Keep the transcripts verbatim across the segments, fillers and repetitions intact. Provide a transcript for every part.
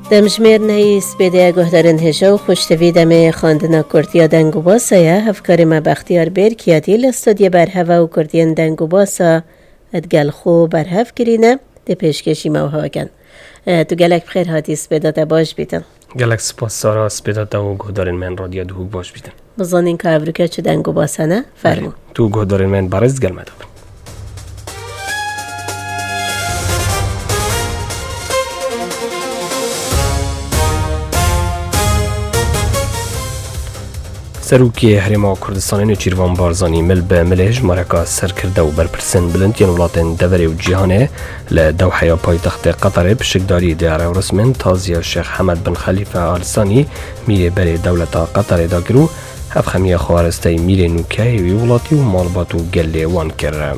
دمجمیر نیست بیده گهدارن هجا و خوشتوی دمه خاندنا کردیا دنگو باسا یا هفکار ما بختیار بیر کیاتی لستودی برهوا و کردین دنگو باسا ادگل خو برهف کرینه ده پیشکشی موها گن. تو گلک بخیر هاتی سپیداتا باش بیتن. گلک سپاس سارا سپیداتا و گهدارن من رادیا دوگ باش بیتن. بزانین که افریکا چه دنگو باسا نه؟ فرمو. تو گهدارن من بارز گل مدابن. سروکی هرما کردستان نچیروان بارزانی مل به ملج مرکا سر کرده و برپرسن بلند ین ولاتن دوری و جیهانه لدوحه پایتخت قطر بشکداری داره و رسمن تازی شیخ حمد بن خلیفه آلسانی میره بری دولت قطر داگرو هف خمیه خوارسته میره نوکه و ولاتی و مالبات و گله وان کرده.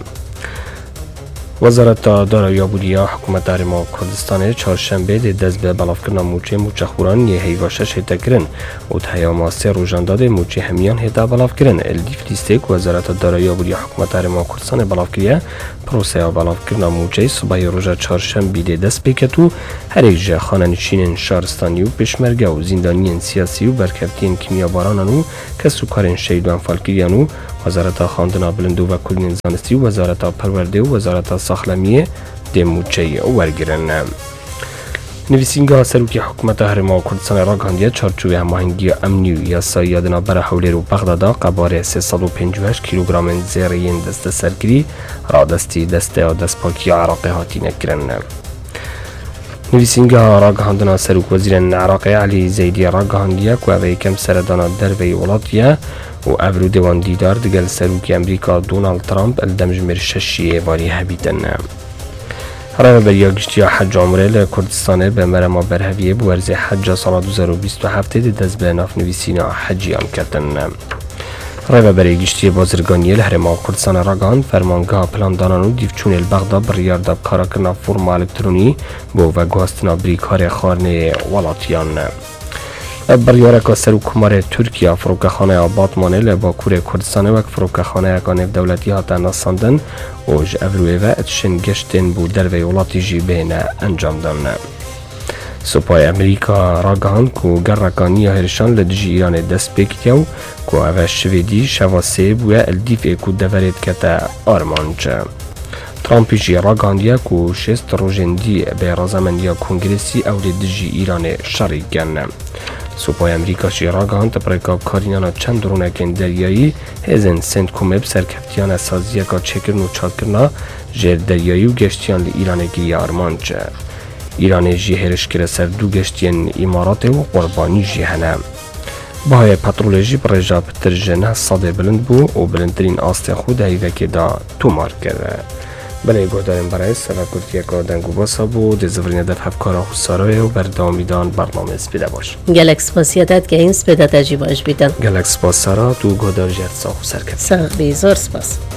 وزارت دارایی بودیا حکومت هرما کردستان چهارشنبه دی دست به بلاف کردن موچه موچه خوران یه هیواشش هیتا کرن و تهیا ماسه روزان داده موچه همیان هیتا بلاف کرن. الدیف لیستیک وزارت دارایی بودیا حکومت هرما کردستان بلاف کریه پروسه بلاف کردن موچه صبح روز چهارشنبه دی دست بکتو هر یک جه خاننشین شهرستانی و پشمرگه و زندانیان سیاسی و برکفتین کیمیا بارانانو کسو کارن شهیدوان فالکریانو وزارت خواندنا بلندو و کلین زانستی و وزارت پرورده و وزارت ساخلمیه دی موچه ورگرن. نویسینگاه سروکی حکومت هرما کردستان راگاندیه چارچوب هماهنگی امنی و یاسایی یادنا بر حوله رو بغدادا قباره سیصد و پنجاه و هشت کیلوگرم زیرین دست سرگیری را دستی دسته و دست پاکی عراقی هاتی نکرن. نویسینگاه راگاندنا سروک وزیر عراقی علی زیدی راگاندیه که اوه کم سردانا دروی ولاتیه و افرو دیوان دیدار دگل سروکی امریکا دونالد ترامپ الدمجمر ششیه والی هبیتن. راه بریا گشتی حج عمره لکردستان به مرما برهویه بورز حج سال دو هزار و بیست و هفت دی دست به ناف نویسینا حجیان کردن. راه بریا گشتی بازرگانی لهرما کردستان راگان فرمانگاه پلان دانانو دیفچون البغدا بریار داب کارکرنا فرما الکترونی بو و گواستنا بریکار خارنه ولاتیان. بریارک سرو کمار ترکیه فروکخانه آبادمانه لباکور کردستان وک فروکخانه اکانف دولتی هاتا ناساندن و ج افروه و اتشن گشتن بو دروی ولاتی جی بین انجام دن. سپای امریکا راگان کو گرکانی هرشان لدجی ایران دست بکتیو کو اوه شویدی شواسه بویا الدیف کو دورید کتا آرمانچ. ترامپی جی راگاندیا کو شست روژندی به رازمندیا کنگرسی او لدجی ایران شریکن. سپای امریکا شی راگان تپریکا کارینانا چند درونکن دریایی هزن سنت کومب سرکفتیان سازیه که چکرن و چاکرنا جر دریایی و گشتیان لی ایران گیری آرمانچ. ایران جی هرش کره سر دو گشتیان امارات و قربانی جی هنه. باهای پترولوژی پر رجا پتر جنه صاده بلند بو و بلندترین آست خود هیوه که دا تومار کرده. بله گوداریم برای سوه کردیه که دنگو باسا بو دزورین دف هفکارا خسارای و بردامیدان برنامه سپیده باش. گلک سپاسیادت که این سپیده تجی باش بیدن. گلک سپاس سارا تو گودار جرد ساخو سرکت. ساق بیزار سپاس.